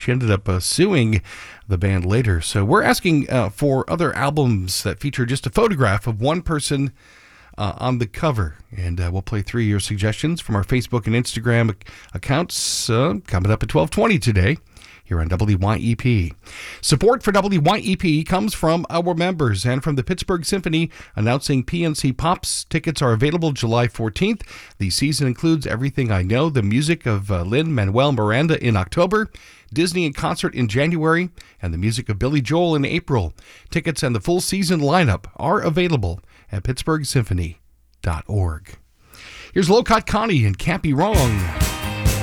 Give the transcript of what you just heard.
She ended up suing the band later. So we're asking for other albums that feature just a photograph of one person on the cover. And we'll play 3 of your suggestions from our Facebook and Instagram accounts coming up at 12:20 today here on WYEP. Support for WYEP comes from our members and from the Pittsburgh Symphony announcing PNC Pops. Tickets are available July 14th. The season includes Everything I Know, the music of Lin-Manuel Miranda in October, Disney in concert in January, and the music of Billy Joel in April. Tickets and the full season lineup are available at pittsburghsymphony.org. Here's Locott Connie and Can't Be Wrong.